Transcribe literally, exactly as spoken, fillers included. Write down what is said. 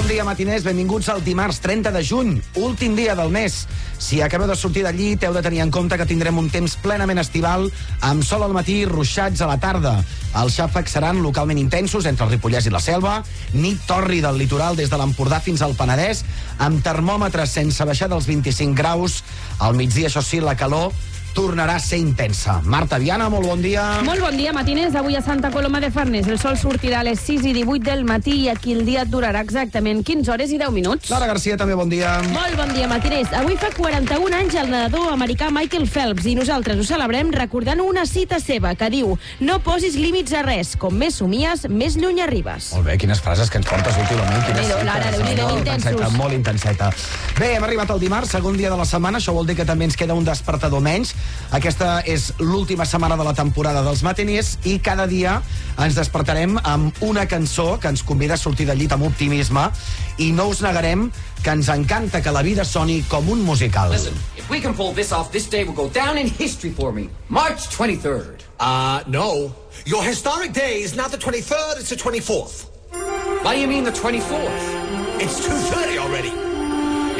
Bon dia, matiners. Benvinguts al dimarts trenta de juny, últim dia del mes. Si acabeu de sortir del llit, heu de tenir en compte que tindrem un temps plenament estival, amb sol al matí i ruixats a la tarda. Els xàfecs seran localment intensos entre el Ripollès i la Selva, nit torri del litoral des de l'Empordà fins al Penedès, amb termòmetres sense baixar dels vint-i-cinc graus. Al migdia, això sí, la calor tornarà a ser intensa. Marta Viana, molt bon dia. Molt bon dia, matiners. Avui a Santa Coloma de Farners el sol sortirà a les sis i divuit del matí i aquí el dia durarà exactament quinze hores i deu minuts. Lara Garcia, també bon dia. Molt bon dia, matiners. Avui fa quaranta-un anys el nedador americà Michael Phelps i nosaltres ho celebrem recordant una cita seva que diu: no posis límits a res, com més somies, més lluny arribes. Molt bé, quines frases que ens portes últimament. Quines Déu, Lara, Déu-n'hi-do, molt intensos. intenseta, molt intenseta. Bé, hem arribat al dimarts, segon dia de la setmana. Això vol dir que també ens queda un despertador menys. Aquesta és l'última setmana de la temporada dels matiners i cada dia ens despertarem amb una cançó que ens convida a sortir del llit amb optimisme i no us negarem que ens encanta que la vida soni com un musical. Listen, if we can pull this off, this day will go down in history for me. March twenty-third. Uh, no. Your historic day is not the twenty-third, it's the twenty-fourth. Why do you mean the twenty-fourth? It's two thirty already.